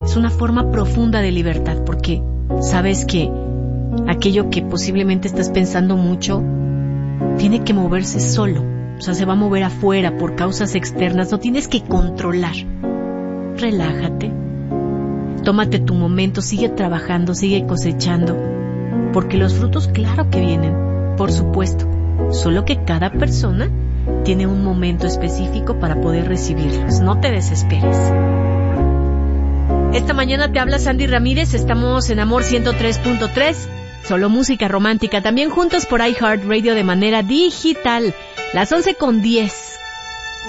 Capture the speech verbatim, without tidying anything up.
Es una forma profunda de libertad, porque sabes que aquello que posiblemente estás pensando mucho tiene que moverse solo. O sea, se va a mover afuera por causas externas. No tienes que controlar. Relájate. Tómate tu momento, sigue trabajando, sigue cosechando. Porque los frutos, claro que vienen, por supuesto. Solo que cada persona tiene un momento específico para poder recibirlos. No te desesperes. Esta mañana te habla Sandy Ramírez. Estamos en Amor ciento tres punto tres. Solo música romántica. También juntos por iHeartRadio de manera digital. Las once con diez.